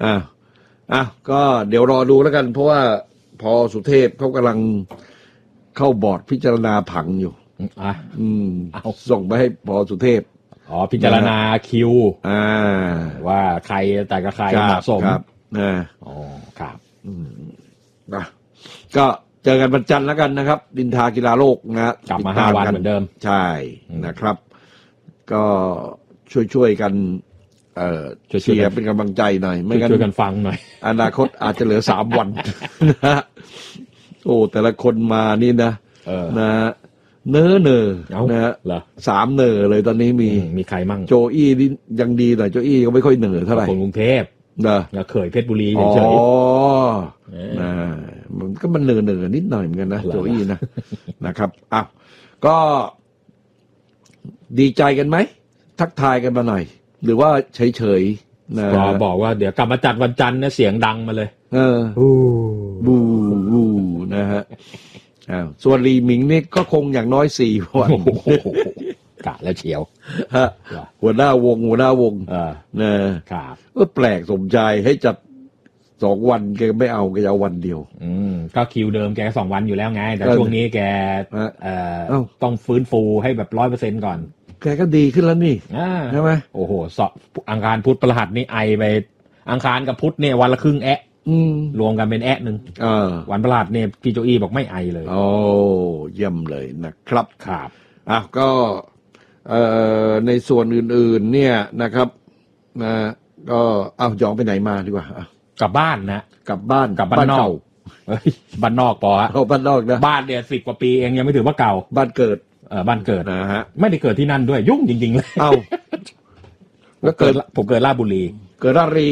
อ่าก็เดี๋ยวรอดูแล้วกันเพราะว่าพอสุเทพเขากำลังเข้าบอร์ดพิจารณาผังอยู่ส่งไปให้พอสุเทพพิจารณาคิวว่าใครแต่กับใครเหมาะสมครับครับก็เจอกันวันจันทร์แล้วกันนะครับดินทากีฬาโลกนะกลับมา5 วันเหมือนเดิมใช่นะครับก็ช่วยกันเชียร์เป็นกำลังใจหน่อยไม่งั้นช่วยกันฟังหน่อยอนาคตอาจจะเหลือ3 วันนะโอ้แต่ละคนมานี่นะนะเนอนะ3 เนอเลยตอนนี้มีใครมั่งโจอี้นี่ยังดีหน่อยโจอี้ก็ไม่ค่อยเนอเท่าไหร่คนกรุงเทพแล้วเคยเพชรบุรีเฉยมันเนอนิดหน่อยเหมือนกันนะโจอี้นะครับก็ดีใจกันไหมทักทายกันมาหน่อยหรือว่าเฉยๆนะบอกว่าเดี๋ยวกลับมาจัดวันจันทร์นะเสียงดังมาเลยบูนะฮะส่วนลีหมิงนี่ก็คงอย่างน้อย4 วันกะแล้วเฉียวหัวหน้าวงนะครับแปลกสมใจให้จัด2 วันแกไม่เอาแกเอาวันเดียวก็คิวเดิมแก2 วันอยู่แล้วไงแต่ช่วงนี้แกต้องฟื้นฟูให้แบบ 100% ก่อนแกก็ดีขึ้นแล้วนี่ใช่ไหมโอ้โหอังคารพุธพฤหัสนี่ไอไปอังคารกับพุธเนี่ยวันละครึ่งแอะรวมกันเป็นแอะนึงวันพฤหัสเนี่ยพี่โจอี้บอกไม่ไอเลยโอ้เยี่ยมเลยนะครับครับก็ในส่วนอื่นๆเนี่ยนะครับก็ยองไปไหนมาดีกว่ากลับบ้านนะกลับบ้านนอกบ้านนอกปอบ้านนอกนะบ้านเนี่ย10 กว่าปีเองยังไม่ถือว่าเก่าบ้านเกิดบ้านเกิดนะฮะไม่ได้เกิดที่นั่นด้วยยุ่งจริงๆเลยแล้วผมเกิดราชบุรีเกิดราชบุรี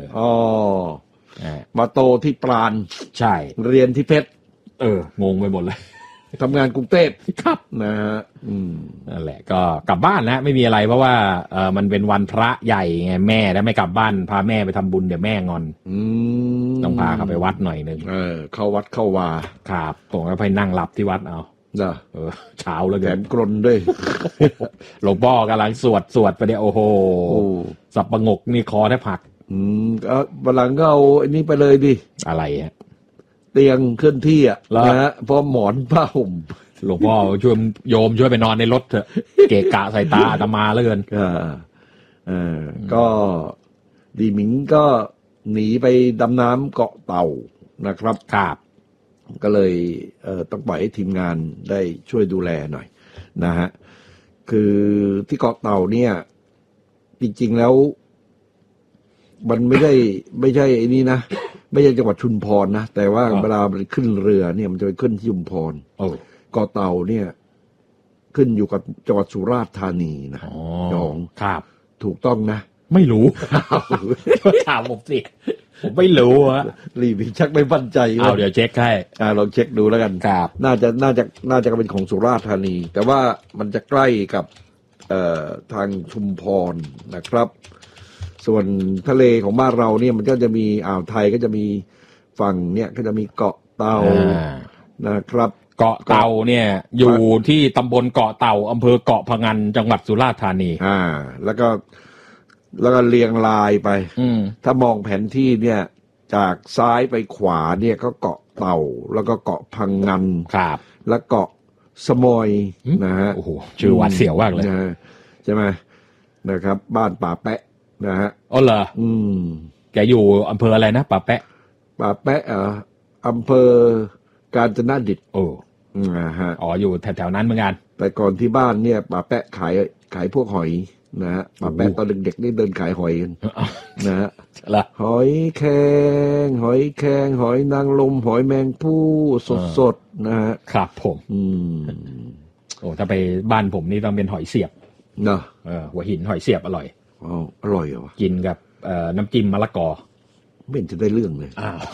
มาโตที่ปราณใช่เรียนที่เพชรงงไปหมดเลยทำงานกรุงเทพครับนะฮะนั่นแหละก็กลับบ้านนะไม่มีอะไรเพราะว่ามันเป็นวันพระใหญ่ไงแม่แล้วไม่กลับบ้านพาแม่ไปทำบุญเดี๋ยวแม่งอนต้องพาเขาไปวัดหน่อยนึงเข้าวัดเข้าวาครับผมก็ไปนั่งหลับที่วัดเอาเช้าแล้วแขนกรนด้วยหลวงพ่อกำลังสวดไปเนี่ยโอ้โหสับประงกนี่คอแทบหักวันหลังก็เอาอันนี้ไปเลยดิอะไรฮะเตียงเคลื่อนที่นะฮะพร้อมหมอนผ้าห่มหลวงพ่อช่วยโยมช่วยไปนอนในรถเถอะเกะกะใส่ตาอาตมาแล้วเกินก็ดีหมิงก็หนีไปดำน้ำเกาะเต่านะครับครับก็เลยต้องปล่อยให้ทีมงานได้ช่วยดูแลหน่อยนะฮะคือที่เกาะเต่าเนี่ยจริงๆแล้วมันไม่ใช่ไอ้นี่นะไม่ใช่จังหวัดชุมพรนะแต่ว่าเวลามันขึ้นเรือเนี่ยมันจะไปขึ้นที่ชุมพรเกาะเต่าเนี่ยขึ้นอยู่กับจังหวัดสุราษฎร์ธานีนะยองครับถูกต้องนะไม่รู้ถามผมสิผมไม่รู้ฮะรีบชักไม่มั่นใจเดี๋ยวเช็คให้ลองเช็คดูแล้วกันครับน่าจะเป็นของสุราษฎร์ธานีแต่ว่ามันจะใกล้กับทางชุมพรนะครับส่วนทะเลของบ้านเราเนี่ยมันก็จะมีอ่าวไทยก็จะมีฝั่งเนี่ยก็จะมีเกาะเต่านะครับเกาะเต่าเนี่ยอยู่ที่ตำบลเกาะเต่าอำเภอเกาะพะงันจังหวัดสุราษฎร์ธานีแล้วก็เรียงรายไปถ้ามองแผนที่เนี่ยจากซ้ายไปขวาเนี่ยก็เกาะเต่าแล้วก็เกาะพังงันครับแล้วเกาะสมอยนะฮะโอ้โหชื่อหวาดเสียวมากเลยใช่ไหมนะครับบ้านป่าแปะนะฮะเหรอแกอยู่อำเภออะไรนะป่าแปะอำเภอกาญจนดิตฮะอยู่แถวๆนั้นเหมือนกันแต่ก่อนที่บ้านเนี่ยป่าแปะขายพวกหอยนะฮะป่าแปะตอนเด็กๆนี่เดินขายหอยกันนะฮะหอยแครงหอยนางรมหอยแมงผู้สดๆนะฮะครับผมถ้าไปบ้านผมนี่ต้องเป็นหอยเสียบเนาะหัวหินหอยเสียบอร่อยอร่อยเหรอกินกับน้ำจิ้มมะละกอไม่เห็นจะได้เรื่องเลย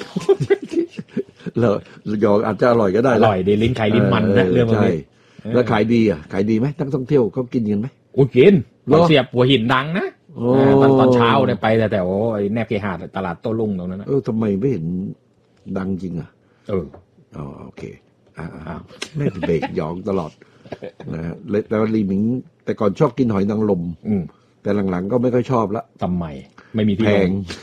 แล้วยออาจจะอร่อยก็ได้อร่อยดีลิ้นไข่ลิ้นมันนะเรื่องนี้แล้วขายดีไหมนักท่องเที่ยวเขากินกันไหมกินหอยเสียบหัวหินดังนะตอนเช้าเนี่ยไปแต่โอ้ยแนบเคหะตลาดโต้รุ่งตรงนั้นนะทำไมไม่เห็นดังจริงโอเคไม่เบรกหยองตลอดนะแต่ว่าลีหมิงแต่ก่อนชอบกินหอยนางรมแต่หลังๆก็ไม่ค่อยชอบละทำไมไม่มีที่แพง